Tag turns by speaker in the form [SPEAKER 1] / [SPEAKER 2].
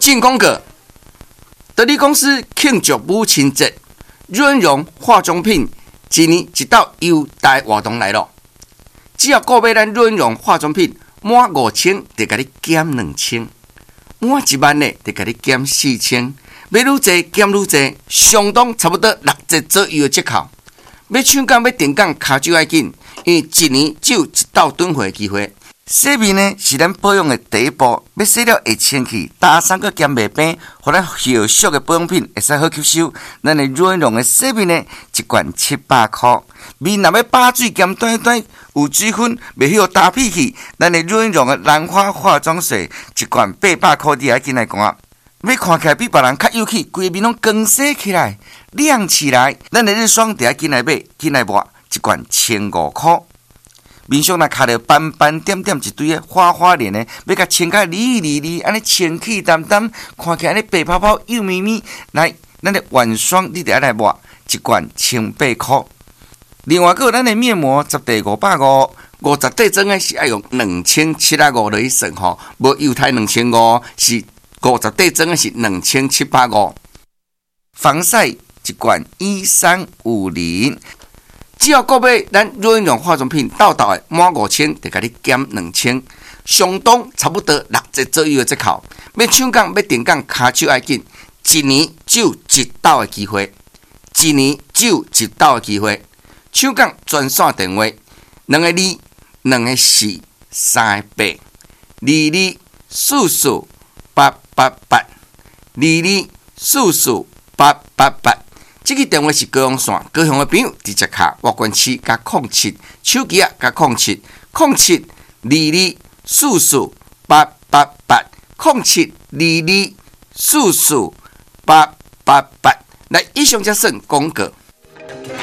[SPEAKER 1] 进公告，德利公司庆祝母亲节，润荣化妆品一年一道优待活动来了。只要购买咱润荣化妆品满5000，就给你减2000；满1万的，就给你减4000。买愈多减愈多，相当差不多6折左右的折扣。要抢购要订购，卡就要紧，因为一年只有一道囤货的机会。洗面呢是咱保养的第一步，要洗了会清气，打散个兼袂平，互咱后续的保养品会使好吸收。咱的润荣的洗面呢，一罐700块。面若要把水兼短短有水分，袂晓打屁去，咱的润荣的兰花化妆水一罐800块，你还进来赶。要看起来比别人较有气，规面拢光洗起来、亮起来。咱的日霜就要进来买，进来抹一罐1500块。面上若卡着斑斑点点一堆的花花脸的，要甲清甲利利，安尼清气淡淡，看起来安尼白泡泡、幼咪咪。来，咱的晚霜你就要来抹一罐1800块。另外，个咱的面膜10袋550。50袋装的是要用2750来算吼，无犹太2500是。50袋装的是2750，防晒一罐1350，只要购买咱润荣化妆品到的满5000，就给你减2000，相当差不多6折左右的折扣。要抢购要订购，卡就要紧，一年只有一道的机会，一年只有一道的机会。抢购专线电话2个2、2个4、3个8、2244。224488，这个电话是高雄线，高雄的朋友直接卡外关区加07，手机啊加07224488880722448888。来，以上这算广告。